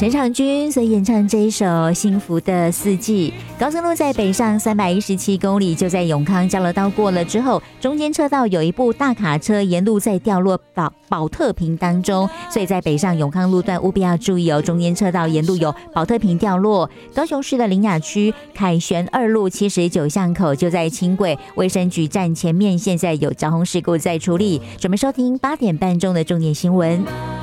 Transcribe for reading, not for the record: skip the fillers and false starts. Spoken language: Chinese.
陈长君所演唱这一首《幸福的四季》。高速路在北上317公里，就在永康交流道过了之后，中间车道有一部大卡车沿路在掉落保特瓶当中，所以在北上永康路段务必要注意哦，中间车道沿路有保特瓶掉落。高雄市的苓雅区凯旋2路79巷口，就在轻轨卫生局站前面，现在有交通事故在处理。准备收听8点半钟的重点新闻。